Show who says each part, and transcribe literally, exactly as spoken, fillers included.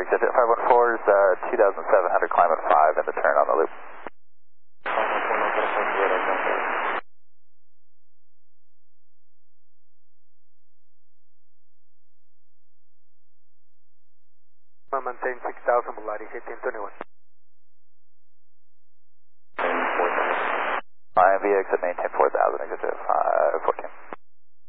Speaker 1: exit five one four is uh, two thousand seven hundred, climb at five and the turn on the loop.
Speaker 2: Maintain six thousand, Volaris eighteen twenty-one.
Speaker 1: I M V exit maintain four thousand, exit five fourteen.